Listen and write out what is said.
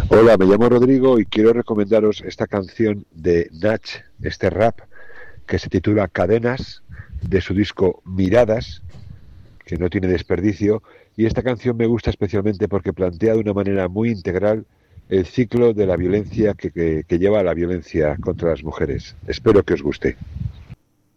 Hola, me llamo Rodrigo y quiero recomendaros esta canción de Nach, este rap que se titula Cadenas, de su disco Miradas, que no tiene desperdicio, y esta canción me gusta especialmente porque plantea de una manera muy integral el ciclo de la violencia que lleva a la violencia contra las mujeres. Espero que os guste.